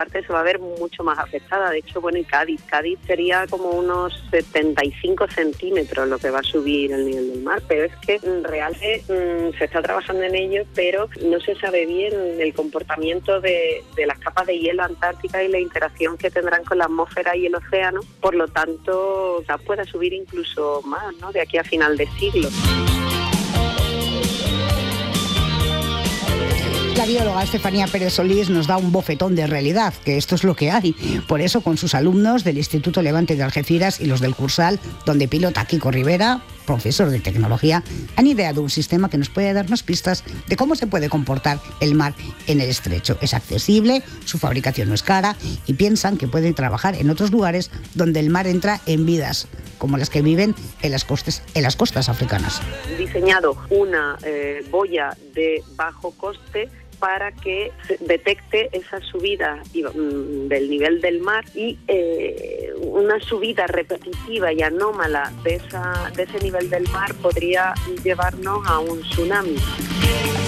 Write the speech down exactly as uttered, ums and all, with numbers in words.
parte se va a ver mucho más afectada. De hecho, bueno, y Cádiz, Cádiz sería como unos setenta y cinco centímetros lo que va a subir el nivel del mar, pero es que realmente mmm, se está trabajando en ello, pero no se sabe bien el comportamiento de, de las capas de hielo antárticas y la interacción que tendrán con la atmósfera y el océano, por lo tanto, ya pueda subir incluso más, ¿no?, de aquí a final de siglo. La bióloga Estefanía Pérez Solís nos da un bofetón de realidad, que esto es lo que hay. Por eso, con sus alumnos del Instituto Levante de Algeciras y los del Cursal, donde pilota Kiko Rivera, profesor de tecnología, han ideado un sistema que nos puede darnos pistas de cómo se puede comportar el mar en el estrecho. Es accesible, su fabricación no es cara y piensan que pueden trabajar en otros lugares donde el mar entra en vidas, como las que viven en las costas, en las costas africanas. Diseñado una eh, boya de bajo coste para que detecte esa subida del nivel del mar y eh, una subida repetitiva y anómala de, esa, de ese nivel del mar podría llevarnos a un tsunami.